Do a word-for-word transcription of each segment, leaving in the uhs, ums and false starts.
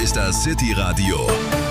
ist das City Radio,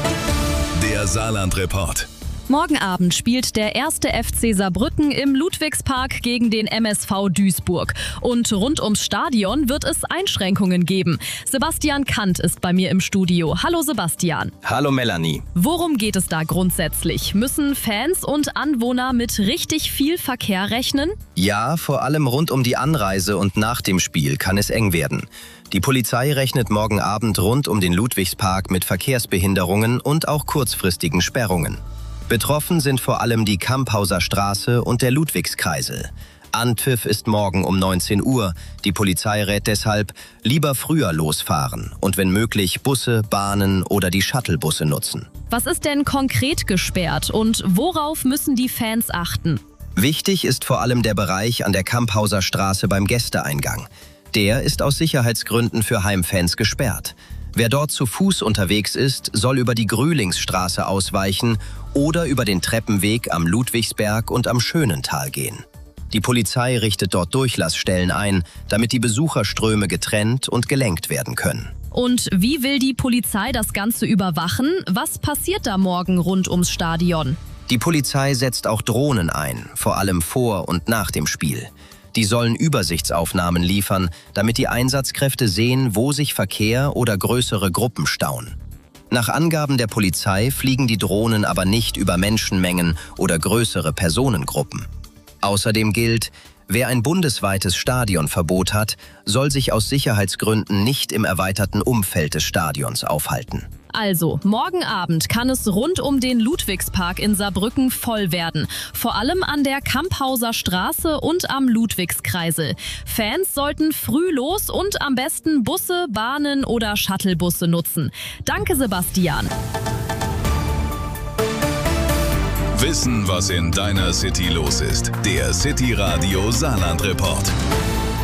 der Saarland-Report. Morgen Abend spielt der erste F C Saarbrücken im Ludwigspark gegen den M S V Duisburg. Und rund ums Stadion wird es Einschränkungen geben. Sebastian Kant ist bei mir im Studio. Hallo Sebastian. Hallo Melanie. Worum geht es da grundsätzlich? Müssen Fans und Anwohner mit richtig viel Verkehr rechnen? Ja, vor allem rund um die Anreise und nach dem Spiel kann es eng werden. Die Polizei rechnet morgen Abend rund um den Ludwigspark mit Verkehrsbehinderungen und auch kurzfristigen Sperrungen. Betroffen sind vor allem die Kamphauser Straße und der Ludwigskreisel. Anpfiff ist morgen um neunzehn Uhr. Die Polizei rät deshalb, lieber früher losfahren und wenn möglich Busse, Bahnen oder die Shuttlebusse nutzen. Was ist denn konkret gesperrt und worauf müssen die Fans achten? Wichtig ist vor allem der Bereich an der Kamphauser Straße beim Gästeeingang. Der ist aus Sicherheitsgründen für Heimfans gesperrt. Wer dort zu Fuß unterwegs ist, soll über die Grühlingsstraße ausweichen oder über den Treppenweg am Ludwigsberg und am Schönental gehen. Die Polizei richtet dort Durchlassstellen ein, damit die Besucherströme getrennt und gelenkt werden können. Und wie will die Polizei das Ganze überwachen? Was passiert da morgen rund ums Stadion? Die Polizei setzt auch Drohnen ein, vor allem vor und nach dem Spiel. Die sollen Übersichtsaufnahmen liefern, damit die Einsatzkräfte sehen, wo sich Verkehr oder größere Gruppen stauen. Nach Angaben der Polizei fliegen die Drohnen aber nicht über Menschenmengen oder größere Personengruppen. Außerdem gilt, wer ein bundesweites Stadionverbot hat, soll sich aus Sicherheitsgründen nicht im erweiterten Umfeld des Stadions aufhalten. Also, morgen Abend kann es rund um den Ludwigspark in Saarbrücken voll werden. Vor allem an der Kamphauser Straße und am Ludwigskreisel. Fans sollten früh los und am besten Busse, Bahnen oder Shuttlebusse nutzen. Danke, Sebastian. Wissen, was in deiner City los ist. Der City Radio Saarland-Report.